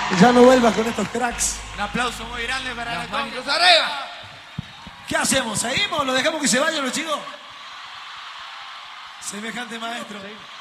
Ya no vuelvas con estos cracks. Un aplauso muy grande para Las la combi. manitos arriba. ¿Qué hacemos? ¿Seguimos? ¿Lo dejamos que se vayan los chicos? Semejante maestro.